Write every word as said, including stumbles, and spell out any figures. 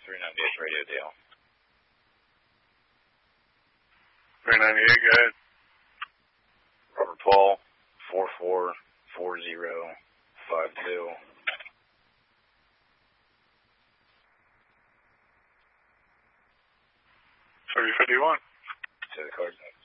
three ninety-eight radio deal. three ninety-eight, go ahead. Robert Paul, four four four zero five two. thirty fifty-one. To the card.